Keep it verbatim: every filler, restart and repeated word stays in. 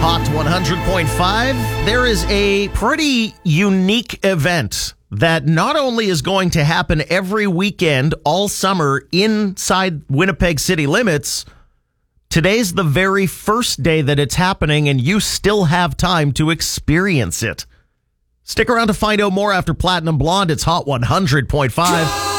Hot one hundred point five. There is a pretty unique event that not only is going to happen every weekend all summer inside Winnipeg city limits. Today's the very first day that it's happening, and you still have time to experience it. Stick around to find out more after Platinum Blonde. It's Hot one hundred point five.